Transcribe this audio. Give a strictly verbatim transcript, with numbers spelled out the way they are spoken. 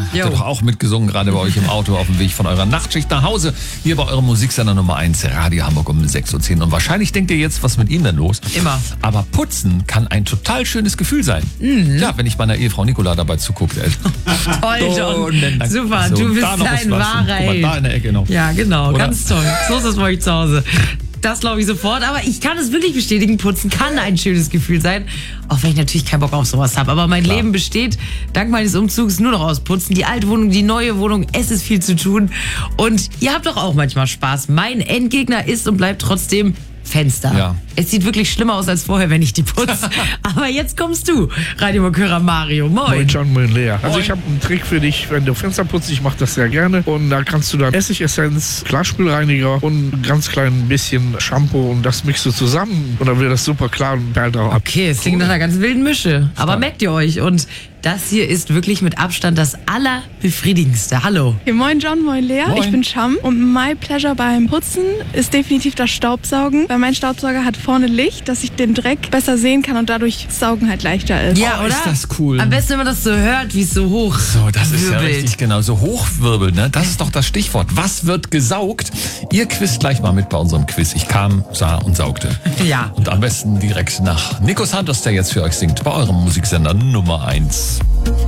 Jo. Habt ihr doch auch mitgesungen, gerade bei euch im Auto auf dem Weg von eurer Nachtschicht nach Hause. Hier bei eurem Musiksender Nummer eins, Radio Hamburg um sechs Uhr zehn. Und wahrscheinlich denkt ihr jetzt, was mit ihm denn los? Immer. Aber putzen kann ein total schönes Gefühl sein. Mhm. Ja, wenn ich meiner Ehefrau Nicola dabei zugucke. Toll, John. Super, so, du bist ein wahrer Held. Da in der Ecke noch. Ja, genau. Oder? Ganz toll. So ist es bei euch zu Hause. Das glaube ich sofort, aber ich kann es wirklich bestätigen, putzen kann ein schönes Gefühl sein, auch wenn ich natürlich keinen Bock auf sowas habe. Aber mein Klar. Leben besteht dank meines Umzugs nur noch aus Putzen. Die alte Wohnung, die neue Wohnung, es ist viel zu tun. Und ihr habt doch auch manchmal Spaß. Mein Endgegner ist und bleibt trotzdem Fenster. Ja. Es sieht wirklich schlimmer aus als vorher, wenn ich die putze. Aber jetzt kommst du, Radiomarkörer Mario. Moin. Moin John, moin Lea. Also ich habe einen Trick für dich, wenn du Fenster putzt, ich mache das sehr gerne. Und da kannst du dann Essigessenz, Klarspülreiniger und ein ganz klein bisschen Shampoo und das mixt du zusammen und dann wird das super klar und perlt auch ab. Okay, es klingt cool. nach einer ganz wilden Mische. Aber ja. merkt ihr euch und das hier ist wirklich mit Abstand das allerbefriedigendste. Hallo. Hey, moin John, moin Lea. Moin. Ich bin Sham und my pleasure beim Putzen ist definitiv das Staubsaugen, weil mein Staubsauger hat vorne Licht, dass ich den Dreck besser sehen kann und dadurch Saugen halt leichter ist. Ja, oh, oder? Ist das cool. Am besten, wenn man das so hört, wie es so hoch So, das ist wirbelt. ja richtig genau. So hochwirbelt, ne? Das ist doch das Stichwort. Was wird gesaugt? Ihr quizt gleich mal mit bei unserem Quiz. Ich kam, sah und saugte. Ja. Und am besten direkt nach Nico Santos, der jetzt für euch singt, bei eurem Musiksender Nummer eins.